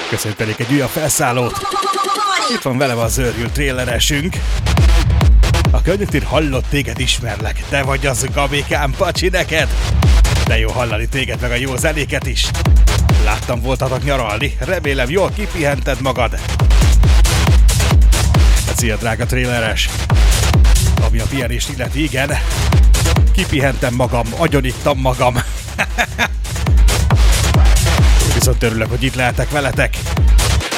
Köszöntenék egy újabb felszállót. Itt van velem a zörgyült tréleresünk. A könnyűtír hallott, téged ismerlek. Te vagy az Gabikám, pacsi neked. De jó hallani téged, meg a jó zenéket is. Láttam, voltatok nyaralni. Remélem, jól kipihented magad. Szia, drága tréleres. Ami a pihenést illeti, igen. Kipihentem magam, agyonittam magam. Viszont örülök, hogy itt lehetek veletek.